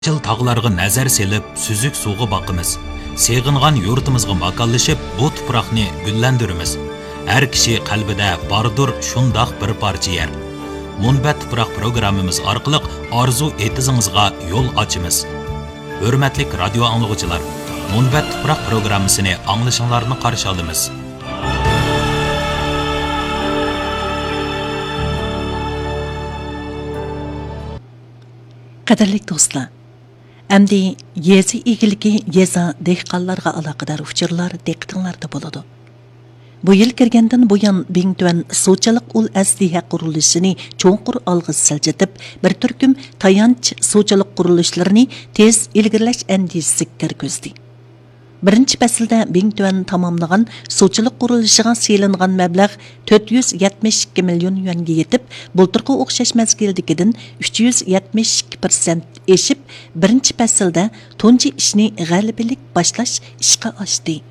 Çıl tağlarga nazar selip, süzük suğu bakımız. Seğingan yurtumuzga makallaşıp, bu tuproqni güllendirimiz. Her kişi qalbida bardur şundaq bir parça yer. Munbat tuproq programmamiz orqali arzu etizingizga yo'l ochimiz. Hurmatli radio anglag'uchilar, Munbat tuproq programmasini anglashinglarni qarshi olamiz. Qadrli do'stlar, Әмді езі игілігі еза дейққалларға алақыдар ұфчырлар дейқтіңларды болуды. Bu yıl kirgenden bu yan Bingtuan Soçalık ul əsliyə quruluşunu çoğunqur alğız səlcətib, bir türküm tayanç soçalık quruluşlarını tez ilgirləş əndisi kərgüzdi. Birinci pəsildə Bingtuan tamamlagan soçalık quruluşıға seylanğan məbləğ 472 milyon yuanға yetib, bulturqı oxşaş məzgildikidin 372% eşib, birinci pəsildə tonci işini g'alibilik başlash ishqa oshdi.